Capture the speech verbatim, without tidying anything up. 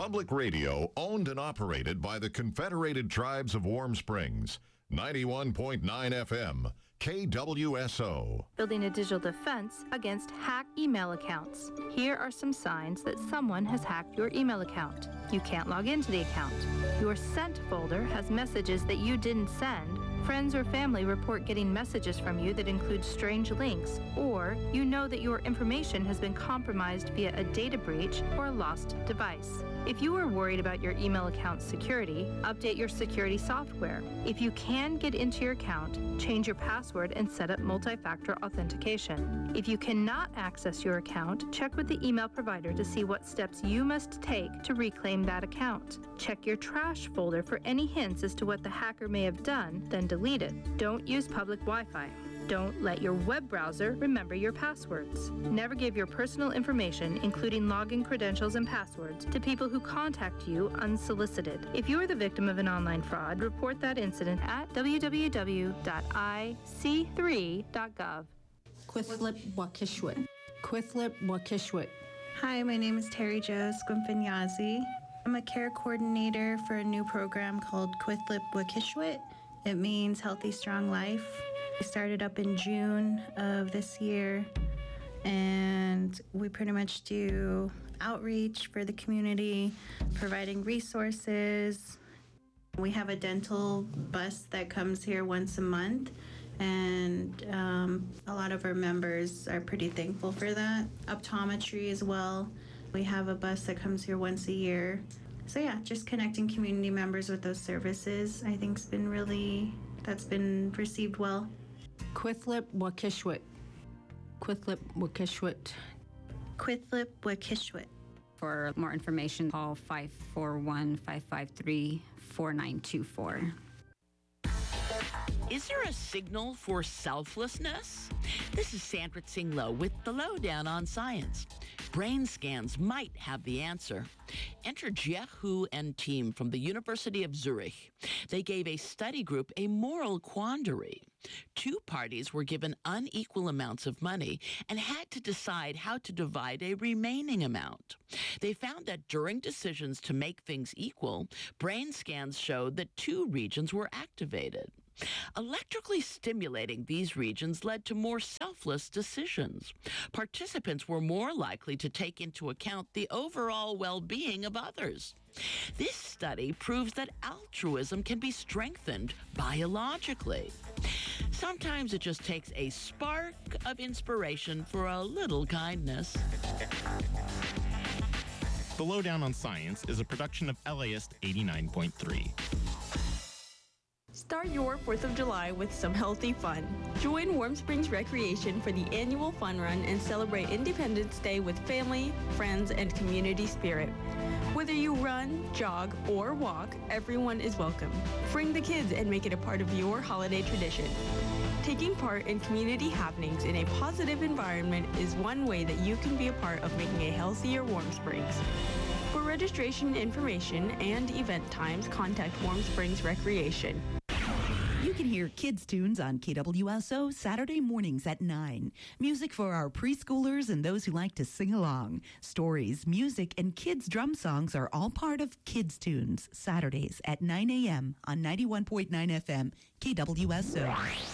Public radio owned and operated by the Confederated Tribes of Warm Springs. ninety-one point nine F M, K W S O. Building a digital defense against hacked email accounts. Here are some signs that someone has hacked your email account. You can't log into the account. Your sent folder has messages that you didn't send. Friends or family report getting messages from you that include strange links, or you know that your information has been compromised via a data breach or a lost device. If you are worried about your email account's security, update your security software. If you can get into your account, change your password and set up multi-factor authentication. If you cannot access your account, check with the email provider to see what steps you must take to reclaim that account. Check your trash folder for any hints as to what the hacker may have done, then delete it. Don't use public Wi-Fi. Don't let your web browser remember your passwords. Never give your personal information, including login credentials and passwords, to people who contact you unsolicited. If you are the victim of an online fraud, report that incident at w w w dot i c three dot gov. Quithlip Wakishwit. Quithlip Wakishwit. Hi, my name is Terry Jo Squimfanyazi. I'm a care coordinator for a new program called Quithlip Wakishwit. It means Healthy Strong Life. We started up in June of this year, and we pretty much do outreach for the community, providing resources. We have a dental bus that comes here once a month, and um, a lot of our members are pretty thankful for that. Optometry as well. We have a bus that comes here once a year. So yeah, just connecting community members with those services, I think has been really, that's been received well. Quithlip Wakishwit. Quithlip Wakishwit. Quithlip Wakishwit. For more information, call five four one, five five three, four nine two four. Is there a signal for selflessness? This is Sandra Tsinglo with the Lowdown on Science. Brain scans might have the answer. Enter Jie Hu and team from the University of Zurich. They gave a study group a moral quandary. Two parties were given unequal amounts of money and had to decide how to divide a remaining amount. They found that during decisions to make things equal, brain scans showed that two regions were activated. Electrically stimulating these regions led to more selfless decisions. Participants were more likely to take into account the overall well-being of others. This study proves that altruism can be strengthened biologically. Sometimes it just takes a spark of inspiration for a little kindness. The Lowdown on Science is a production of L A S T eighty-nine point three. Start your fourth of July with some healthy fun. Join Warm Springs Recreation for the annual fun run and celebrate Independence Day with family, friends, and community spirit. Whether you run, jog, or walk, everyone is welcome. Bring the kids and make it a part of your holiday tradition. Taking part in community happenings in a positive environment is one way that you can be a part of making a healthier Warm Springs. For registration information and event times, contact Warm Springs Recreation. You can hear kids' tunes on K W S O Saturday mornings at nine. Music for our preschoolers and those who like to sing along. Stories, music, and kids' drum songs are all part of Kids' Tunes, Saturdays at nine a.m. on ninety-one point nine F M K W S O.